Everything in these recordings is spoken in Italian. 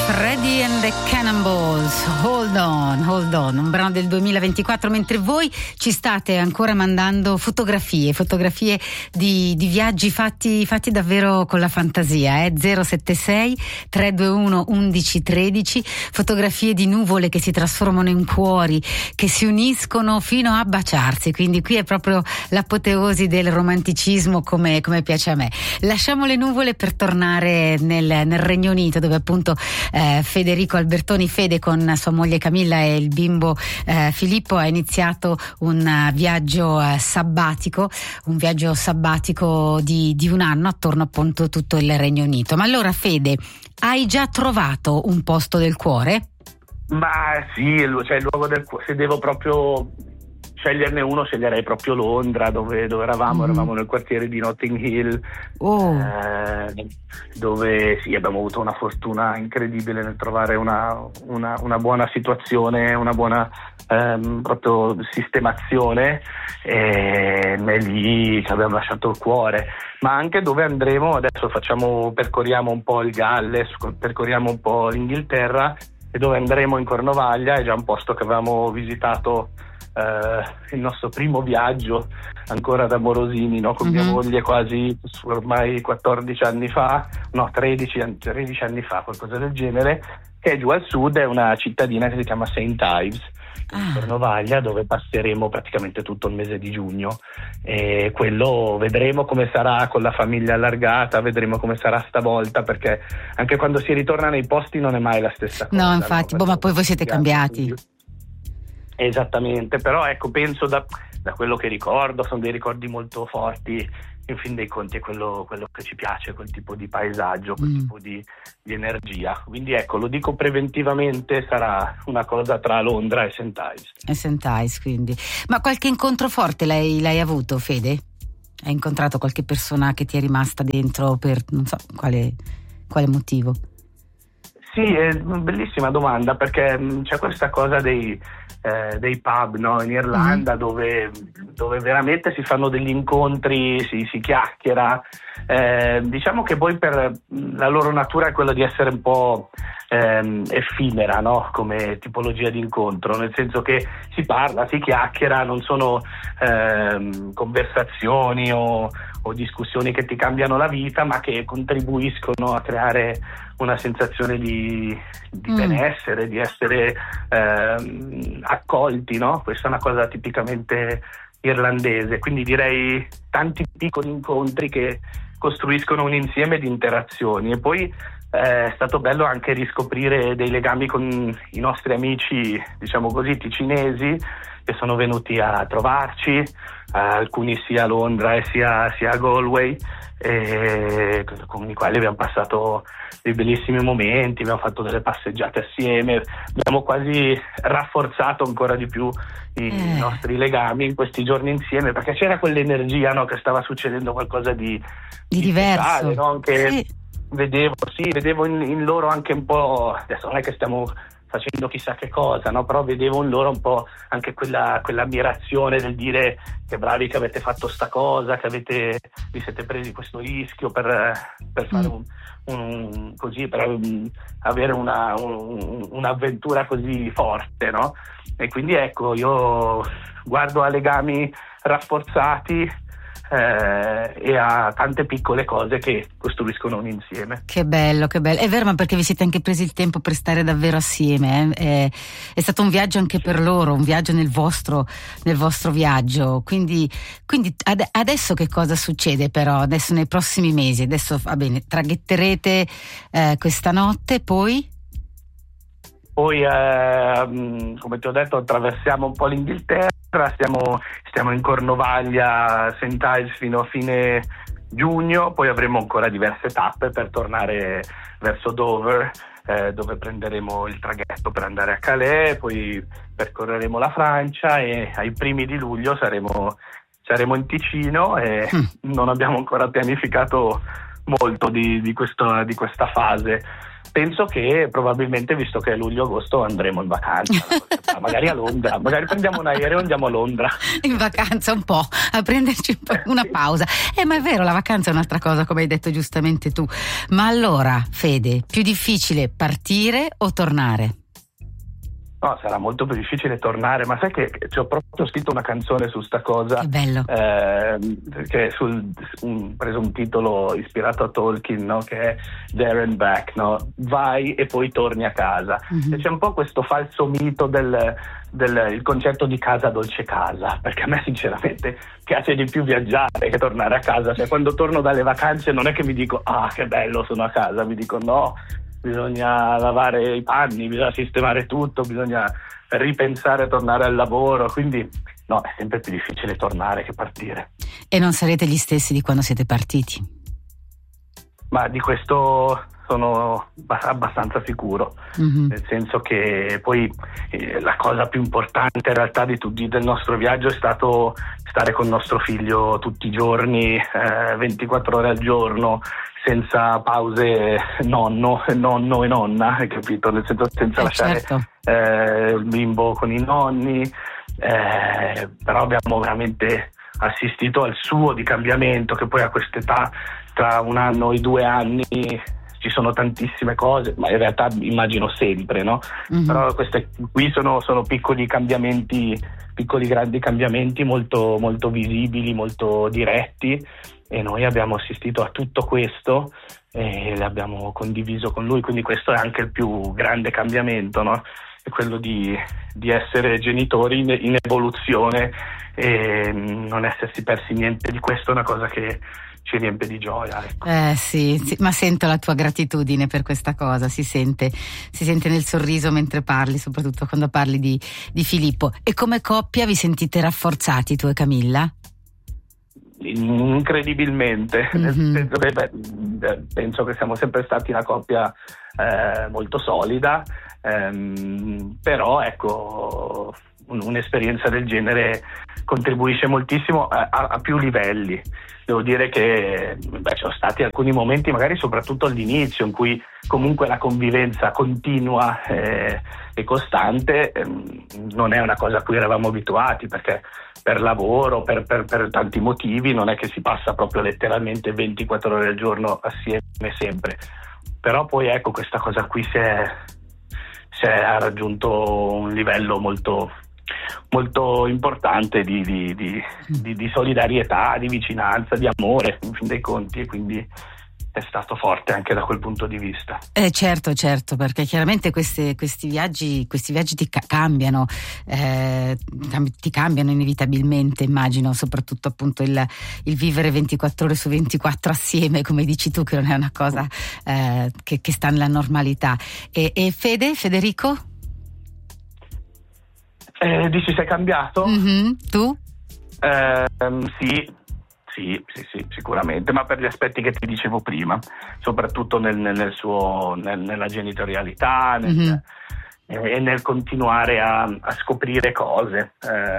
Freddie and the Cannonballs, Hold On, un brano del 2024, mentre voi ci state ancora mandando fotografie di viaggi fatti davvero con la fantasia, 076 321 1113, fotografie di nuvole che si trasformano in cuori, che si uniscono fino a baciarsi, quindi qui è proprio l'apoteosi del romanticismo come piace a me. Lasciamo le nuvole per tornare nel Regno Unito, dove appunto Federico Albertoni, Fede, con sua moglie Camilla e il bimbo Filippo, ha iniziato un viaggio sabbatico di un anno attorno appunto tutto il Regno Unito. Ma allora, Fede, hai già trovato un posto del cuore? Ma sì, cioè il luogo del cuore, se devo proprio sceglierne uno, sceglierei proprio Londra, dove eravamo nel quartiere di Notting Hill, dove sì, abbiamo avuto una fortuna incredibile nel trovare una buona situazione, una buona proprio sistemazione, e lì ci abbiamo lasciato il cuore. Ma anche dove andremo adesso, percorriamo un po' il Galles, percorriamo un po' l'Inghilterra, e dove andremo in Cornovaglia è già un posto che avevamo visitato il nostro primo viaggio ancora da Morosini, no? Con mia moglie, quasi ormai 14 anni fa, no, 13 anni fa, qualcosa del genere, che è giù al sud, è una cittadina che si chiama St. Ives, in Cornovaglia, dove passeremo praticamente tutto il mese di giugno, e quello vedremo come sarà con la famiglia allargata, vedremo come sarà stavolta, perché anche quando si ritorna nei posti non è mai la stessa cosa. No, infatti, ma poi voi siete cambiati. Esattamente, però ecco, penso da quello che ricordo, sono dei ricordi molto forti. In fin dei conti è quello che ci piace, quel tipo di paesaggio, quel tipo di energia. Quindi ecco, lo dico preventivamente, sarà una cosa tra Londra e St. Ives. E St. Ives, quindi. Ma qualche incontro forte l'hai avuto, Fede? Hai incontrato qualche persona che ti è rimasta dentro per non so quale motivo? Sì, è una bellissima domanda, perché c'è questa cosa dei pub, no, in Irlanda, dove veramente si fanno degli incontri, si chiacchiera. Diciamo che poi per la loro natura è quella di essere un po' effimera, no? Come tipologia di incontro, nel senso che si parla, si chiacchiera, non sono conversazioni o discussioni che ti cambiano la vita, ma che contribuiscono a creare una sensazione di benessere, di essere accolti, no? Questa è una cosa tipicamente irlandese, quindi direi tanti piccoli incontri che costruiscono un insieme di interazioni. E poi è stato bello anche riscoprire dei legami con i nostri amici, diciamo così, ticinesi, che sono venuti a trovarci, alcuni sia a Londra e sia a Galway, con i quali abbiamo passato dei bellissimi momenti, abbiamo fatto delle passeggiate assieme, abbiamo quasi rafforzato ancora di più i nostri legami in questi giorni insieme, perché c'era quell'energia, no, che stava succedendo qualcosa di diverso, totale, no? Anche sì. Vedevo in loro anche un po', adesso non è che stiamo facendo chissà che cosa, no? Però vedevo in loro un po' anche quell'ammirazione del dire che bravi che avete fatto sta cosa, che vi siete presi questo rischio per fare così, per avere un'avventura così forte, no? E quindi ecco, io guardo a legami rafforzati e a tante piccole cose che costruiscono un insieme. Che bello, è vero, ma perché vi siete anche presi il tempo per stare davvero assieme, è stato un viaggio anche per loro, un viaggio nel vostro viaggio, quindi adesso che cosa succede però, adesso nei prossimi mesi? Adesso va bene, traghetterete questa notte, poi come ti ho detto, attraversiamo un po' l'Inghilterra, stiamo in Cornovaglia, St. Ives fino a fine giugno, poi avremo ancora diverse tappe per tornare verso Dover, dove prenderemo il traghetto per andare a Calais, poi percorreremo la Francia e ai primi di luglio saremo in Ticino, e non abbiamo ancora pianificato molto di questa fase. penso che probabilmente, visto che è luglio-agosto, andremo in vacanza, magari a Londra, magari prendiamo un aereo e andiamo a Londra. In vacanza un po', a prenderci una pausa. Ma è vero, la vacanza è un'altra cosa, come hai detto giustamente tu. Ma allora, Fede, più difficile partire o tornare? No, sarà molto più difficile tornare, ma sai che ci ho proprio scritto una canzone su sta cosa. Che bello. Che preso un titolo ispirato a Tolkien, no? Che è There and Back, no? Vai e poi torni a casa. E c'è un po' questo falso mito del concetto di casa dolce casa, perché a me sinceramente piace di più viaggiare che tornare a casa. Cioè, quando torno dalle vacanze non è che mi dico che bello, sono a casa, mi dico no, bisogna lavare i panni, bisogna sistemare tutto, bisogna ripensare a tornare al lavoro, quindi no, è sempre più difficile tornare che partire. E non sarete gli stessi di quando siete partiti? Ma di questo sono abbastanza sicuro, nel senso che poi la cosa più importante in realtà del nostro viaggio è stato stare con nostro figlio tutti i giorni, 24 ore al giorno, senza pause nonno e nonna, hai capito? Nel senso, senza lasciare certo. Il bimbo con i nonni, però abbiamo veramente assistito al suo di cambiamento, che poi a quest'età, tra 1 anno e 2 anni, ci sono tantissime cose, ma in realtà immagino sempre, no? Però queste qui sono piccoli cambiamenti, piccoli grandi cambiamenti molto, molto visibili, molto diretti, e noi abbiamo assistito a tutto questo e l'abbiamo condiviso con lui, quindi questo è anche il più grande cambiamento, no? È quello di essere genitori in evoluzione e non essersi persi niente di questo, è una cosa che ci riempie di gioia, ecco. Sì, ma sento la tua gratitudine per questa cosa, si sente nel sorriso mentre parli, soprattutto quando parli di Filippo. E come coppia vi sentite rafforzati, tu e Camilla? Incredibilmente, nel senso che penso che siamo sempre stati una coppia molto solida, però ecco, un'esperienza del genere contribuisce moltissimo a più livelli. Devo dire che ci sono stati alcuni momenti, magari soprattutto all'inizio, in cui comunque la convivenza continua e costante non è una cosa a cui eravamo abituati, perché per lavoro, per tanti motivi, non è che si passa proprio letteralmente 24 ore al giorno assieme sempre. Però poi ecco, questa cosa qui ha raggiunto un livello molto, molto importante di solidarietà, di vicinanza, di amore, in fin dei conti, e quindi è stato forte anche da quel punto di vista. Certo, perché chiaramente questi viaggi ti cambiano, ti cambiano inevitabilmente, immagino, soprattutto appunto il vivere 24 ore su 24 assieme, come dici tu, che non è una cosa che sta nella normalità. E Federico? Dici sei cambiato? Tu? Sì, sicuramente, ma per gli aspetti che ti dicevo prima, soprattutto nella genitorialità e nel continuare a scoprire cose,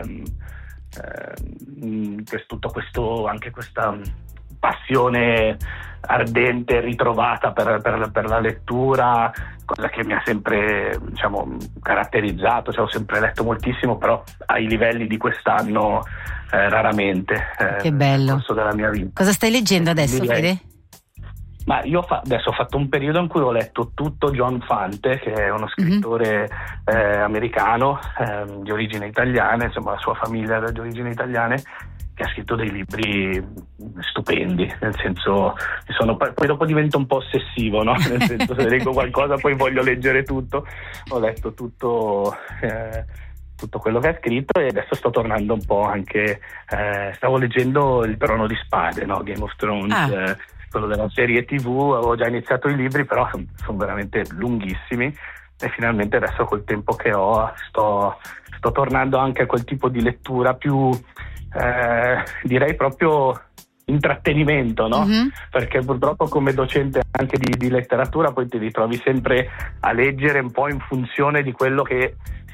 tutto questo, anche questa passione ardente ritrovata per la lettura, cosa che mi ha sempre, caratterizzato. Ho sempre letto moltissimo, però ai livelli di quest'anno raramente. Che bello. Nel corso della mia vita. Cosa stai leggendo adesso, Fede? Ma io adesso ho fatto un periodo in cui ho letto tutto John Fante, che è uno scrittore americano di origine italiana, insomma la sua famiglia era di origine italiane, che ha scritto dei libri stupendi, nel senso poi dopo divento un po' ossessivo, no? Nel senso, se leggo qualcosa poi voglio leggere tutto. Ho letto tutto quello che ha scritto, e adesso sto tornando un po' anche stavo leggendo Il Trono di Spade, no? Game of Thrones, quello della serie TV. Avevo già iniziato i libri, però sono veramente lunghissimi, e finalmente adesso col tempo che ho sto tornando anche a quel tipo di lettura più direi proprio intrattenimento, no? Perché purtroppo come docente anche di letteratura poi ti ritrovi sempre a leggere un po' in funzione di quello che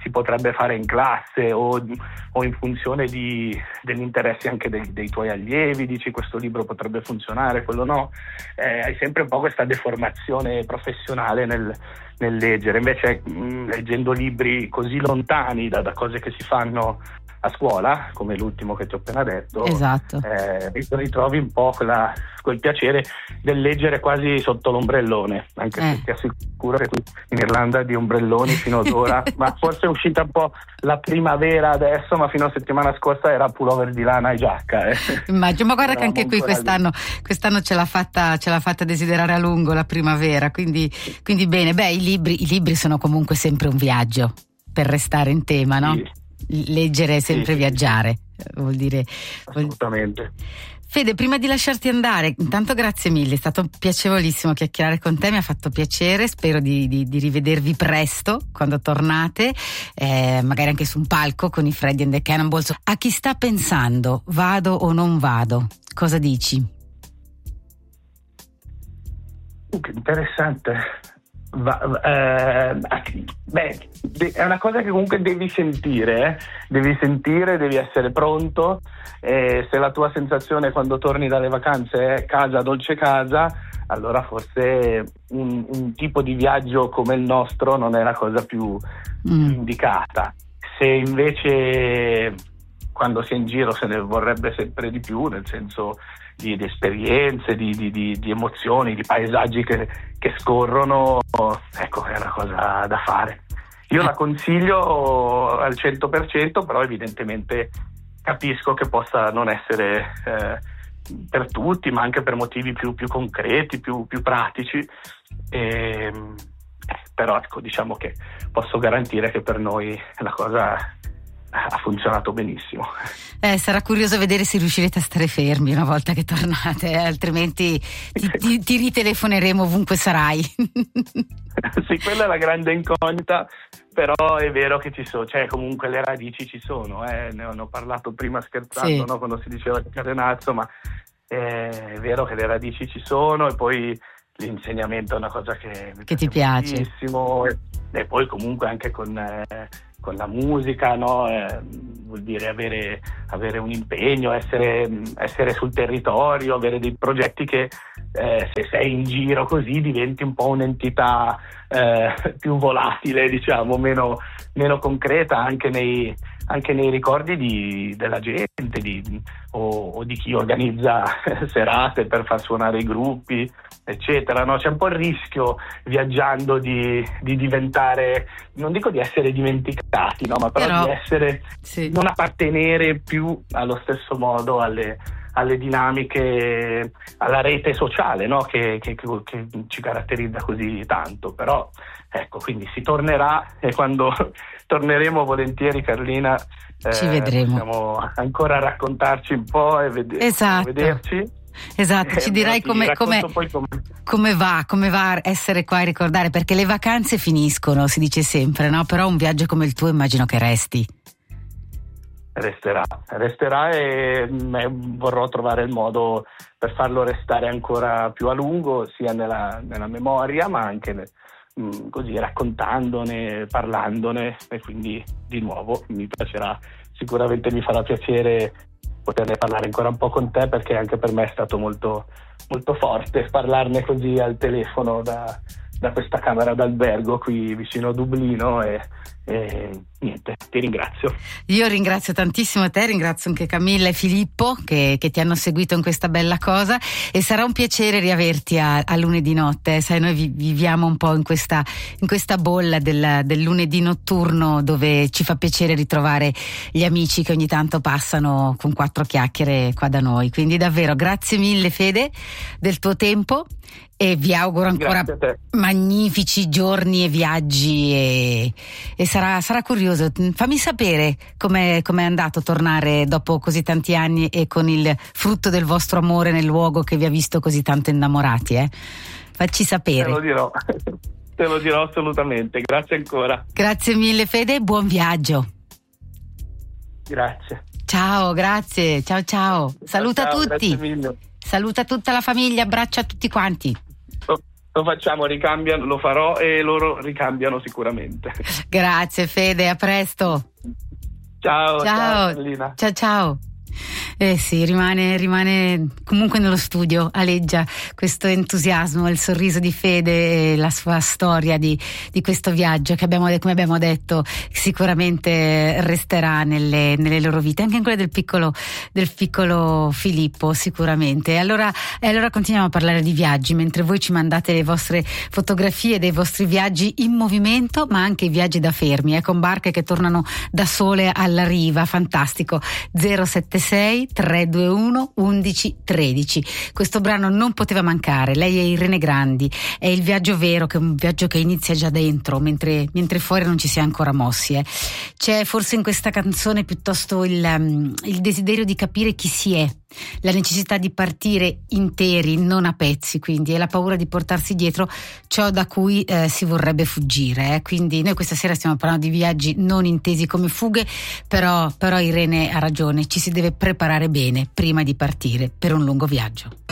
si potrebbe fare in classe o in funzione degli interessi anche dei tuoi allievi, dici questo libro potrebbe funzionare, quello no, hai sempre un po' questa deformazione professionale nel leggere. Invece leggendo libri così lontani da cose che si fanno a scuola, come l'ultimo che ti ho appena detto, esatto, ritrovi un po' quel piacere del leggere quasi sotto l'ombrellone, anche se ti assicuro che qui in Irlanda di ombrelloni fino ad ora, ma forse è uscita un po' la primavera adesso, ma fino a settimana scorsa era pullover di lana e giacca. Immagino, ma guarda che anche qui quest'anno ce l'ha fatta desiderare a lungo la primavera, quindi bene. Beh, i libri sono comunque sempre un viaggio, per restare in tema, no? Sì. Leggere è sempre viaggiare, vuol dire. Assolutamente. Fede, prima di lasciarti andare, intanto grazie mille, è stato piacevolissimo chiacchierare con te, mi ha fatto piacere, spero di rivedervi presto quando tornate, magari anche su un palco con i Freddie and the Cannonballs. A chi sta pensando, vado o non vado, cosa dici? Che interessante. È una cosa che comunque devi sentire, devi essere pronto. Se la tua sensazione quando torni dalle vacanze è casa, dolce casa, allora forse un tipo di viaggio come il nostro non è la cosa più indicata. Se invece quando si è in giro se ne vorrebbe sempre di più, nel senso di esperienze, di emozioni, di paesaggi che scorrono, ecco, è una cosa da fare. Io la consiglio al 100%, però evidentemente capisco che possa non essere per tutti, ma anche per motivi più concreti, più pratici. Però ecco, diciamo che posso garantire che per noi la cosa ha funzionato benissimo. Sarà curioso vedere se riuscirete a stare fermi una volta che tornate, altrimenti ti ritelefoneremo ovunque sarai. Sì, quella è la grande incognita, però è vero che ci sono, cioè comunque le radici ci sono, ne ho parlato prima scherzando, sì, no? Quando si diceva che catenazzo, ma è vero che le radici ci sono, e poi l'insegnamento è una cosa che ti piace moltissimo, e poi comunque anche con la musica, no? Vuol dire avere un impegno, essere sul territorio, avere dei progetti che se sei in giro così diventi un po' un'entità più volatile, diciamo, meno concreta anche nei ricordi della gente, o di chi organizza serate per far suonare i gruppi, eccetera, no? C'è un po' il rischio viaggiando di diventare, non dico di essere dimenticati, no? Ma però di essere, sì, non appartenere più allo stesso modo alle dinamiche, alla rete sociale, no? Che ci caratterizza così tanto. Però ecco, quindi si tornerà, e quando torneremo volentieri, Carlina, ci vedremo. Possiamo ancora raccontarci un po' e vederci. Esatto, ci dirai come va a essere qua a ricordare, perché le vacanze finiscono, si dice sempre, no? Però un viaggio come il tuo immagino che resti. Resterà e vorrò trovare il modo per farlo restare ancora più a lungo, sia nella memoria, ma anche così raccontandone, parlandone, e quindi di nuovo mi piacerà, sicuramente mi farà piacere poterne parlare ancora un po' con te, perché anche per me è stato molto, molto forte parlarne così al telefono da questa camera d'albergo qui vicino a Dublino, e niente, ti ringrazio. Io ringrazio tantissimo te, ringrazio anche Camilla e Filippo che ti hanno seguito in questa bella cosa, e sarà un piacere riaverti a lunedì notte. Sai, noi viviamo un po' in questa bolla del lunedì notturno, dove ci fa piacere ritrovare gli amici che ogni tanto passano con 4 chiacchiere qua da noi. Quindi davvero grazie mille, Fede, del tuo tempo, e vi auguro ancora magnifici giorni e viaggi, e sarà curioso. Fammi sapere com'è andato tornare dopo così tanti anni e con il frutto del vostro amore nel luogo che vi ha visto così tanto innamorati. Facci sapere. Te lo dirò assolutamente. Grazie ancora. Grazie mille, Fede, buon viaggio. Grazie. Ciao, grazie. Ciao. Saluta tutti. Grazie mille. Saluta tutta la famiglia, abbraccia a tutti quanti. Lo facciamo, ricambiano, lo farò e loro ricambiano sicuramente. Grazie Fede, a presto. Ciao. Ciao, ciao. Sì, rimane comunque nello studio, aleggia questo entusiasmo, il sorriso di Fede e la sua storia di questo viaggio che come abbiamo detto sicuramente resterà nelle loro vite, anche in quelle del piccolo Filippo sicuramente. E allora continuiamo a parlare di viaggi mentre voi ci mandate le vostre fotografie dei vostri viaggi in movimento, ma anche i viaggi da fermi, con barche che tornano da sole alla riva. Fantastico. 076 321 1113. Questo brano non poteva mancare. Lei è Irene Grandi, è il viaggio vero, che è un viaggio che inizia già dentro, mentre fuori non ci si è ancora mossi. C'è forse in questa canzone piuttosto il desiderio di capire chi si è, la necessità di partire interi, non a pezzi, quindi, e la paura di portarsi dietro ciò da cui si vorrebbe fuggire. Quindi noi questa sera stiamo parlando di viaggi non intesi come fughe, però Irene ha ragione, ci si deve preparare bene prima di partire per un lungo viaggio.